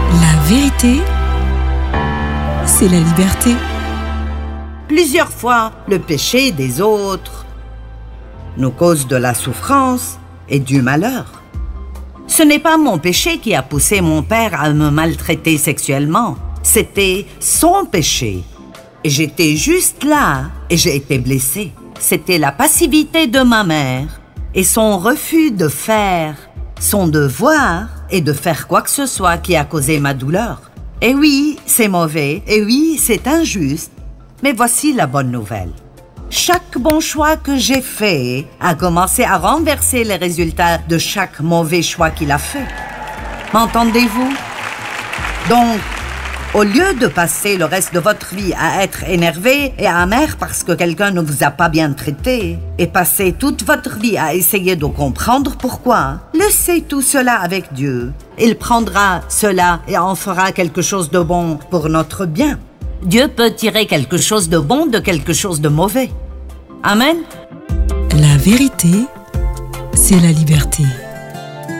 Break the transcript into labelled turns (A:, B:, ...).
A: La vérité, c'est la liberté.
B: Plusieurs fois, le péché des autres nous cause de la souffrance et du malheur. Ce n'est pas mon péché qui a poussé mon père à me maltraiter sexuellement. C'était son péché. Et j'étais juste là et j'ai été blessée. C'était la passivité de ma mère et son refus de faire son devoir et de faire quoi que ce soit qui a causé ma douleur. Et oui, c'est mauvais, et oui, c'est injuste. Mais voici la bonne nouvelle. Chaque bon choix que j'ai fait a commencé à renverser les résultats de chaque mauvais choix qu'il a fait. M'entendez-vous? Donc, au lieu de passer le reste de votre vie à être énervé et amer parce que quelqu'un ne vous a pas bien traité, et passer toute votre vie à essayer de comprendre pourquoi, laissez tout cela avec Dieu. Il prendra cela et en fera quelque chose de bon pour notre bien. Dieu peut tirer quelque chose de bon de quelque chose de mauvais. Amen.
A: La vérité, c'est la liberté.